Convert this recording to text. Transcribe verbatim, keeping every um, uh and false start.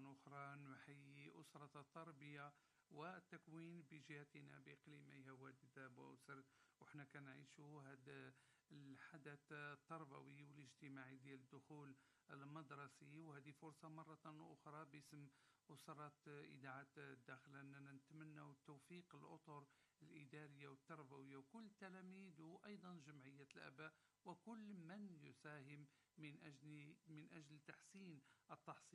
أخرى نحيي أسرة التربية والتكوين بجهتنا بإقليمي وادي داب وأسر، وإحنا كنعيشوا هذا الحدث التربوي والاجتماعي ديال الدخول المدرسي. وهذه فرصة مرة أخرى باسم أسرة إذاعة الداخل أننا نتمنى التوفيق الأطر الإدارية والتربوية وكل التلاميذ وأيضا جمعية الآباء وكل من يساهم من أجل من أجل تحسين التحصيل